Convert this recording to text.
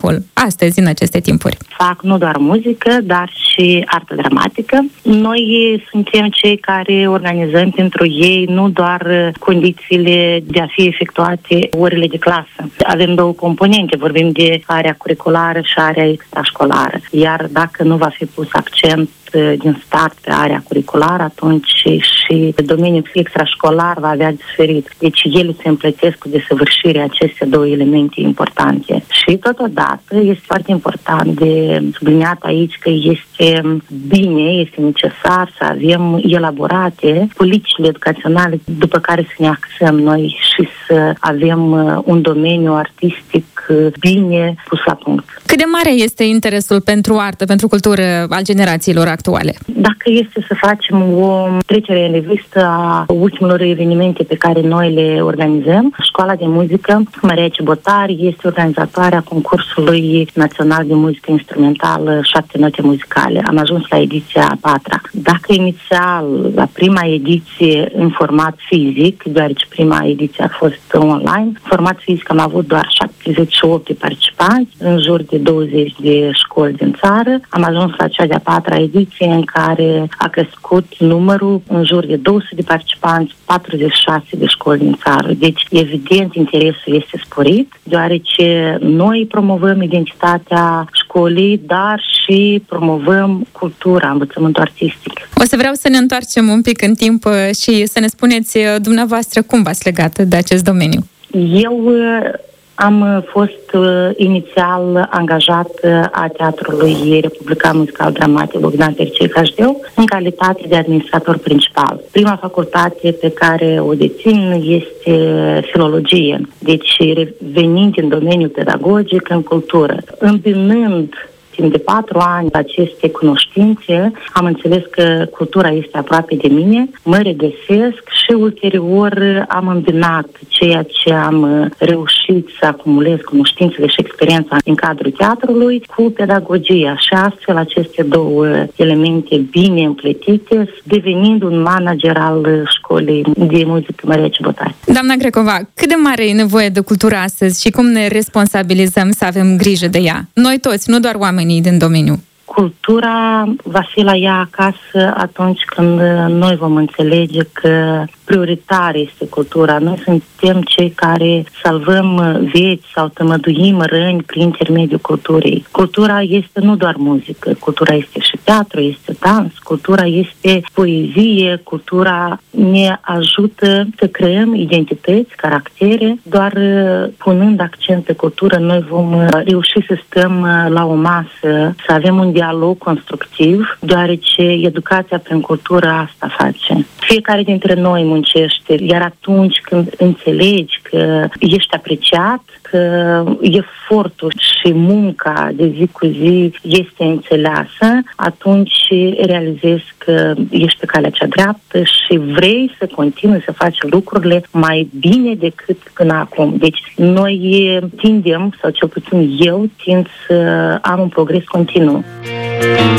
timpul, astăzi, în aceste timpuri? Fac nu doar muzică, dar și artă dramatică. Noi suntem cei care organizăm pentru ei nu doar condițiile de a fi efectuate orele de clasă. Avem două componente, vorbim de area curriculară și area extrașcolară. Iar dacă nu va fi pus accent din start pe area curriculară, atunci și domeniul extrașcolar va avea de suferit. Deci ele se împletesc cu desăvârșirea aceste două elemente importante. Și totodată este foarte important de subliniat aici că este bine, este necesar să avem elaborate politicile educaționale după care să ne axăm noi și să avem un domeniu artistic bine pus la punct. Cât de mare este interesul pentru artă, pentru cultură al generațiilor actuale? Dacă este să facem o trecere în revistă a ultimelor evenimente pe care noi le organizăm, Școala de Muzică Maria Cibotari este organizatoarea concursului național de muzică instrumentală 7 note muzicale. Am ajuns la ediția a 4-a. Dacă inițial, la prima ediție în format fizic, deoarece prima ediție a fost online, format fizic am avut doar 78 de participanți, în jur de 20 de școli din țară. Am ajuns la cea de-a 4-a ediție în care a crescut numărul în jur de 200 de participanți, 46 de școli din țară. Deci, evident, interesul este sporit, deoarece noi promovăm identitatea școlii, dar și promovăm cultura, învățământul artistic. O să vreau să ne întoarcem un pic în timp și să ne spuneți dumneavoastră cum v-ați legat de acest domeniu. Eu am fost inițial angajat a Teatrului Republican Muzical Dramatic Bogdan Tercei Cașdeu în calitate de administrator principal. Prima facultate pe care o dețin este filologie, deci venind din domeniul pedagogic în cultură. Îmbinând timp de 4 ani aceste cunoștințe, am înțeles că cultura este aproape de mine, mă regăsesc și ulterior am îmbinat ceea ce am reușit să acumulez, cunoștințele și experiența în cadrul teatrului, cu pedagogia și astfel aceste două elemente bine împletite, devenind un manager al Școlii de Muzică Maria Cibotari. Doamna Grecova, cât de mare e nevoie de cultură astăzi și cum ne responsabilizăm să avem grijă de ea? Noi toți, nu doar oamenii din domeniu. Cultura va fi la ea acasă atunci când noi vom înțelege că prioritar este cultura. Noi suntem cei care salvăm vieți sau tămăduim răni prin intermediul culturii. Cultura este nu doar muzică, cultura este și teatru, este dans, cultura este poezie, cultura ne ajută să creăm identități, caractere. Doar punând accent pe cultură, noi vom reuși să stăm la o masă, să avem un dialog constructiv, deoarece educația prin cultură asta face. Fiecare dintre noi muncește, iar atunci când înțelegi că ești apreciat, că efortul și munca de zi cu zi este înțeleasă, atunci realizezi că ești pe calea cea dreaptă și vrei să continui să faci lucrurile mai bine decât până acum. Deci noi tindem, sau cel puțin eu tind să am un progres continuu.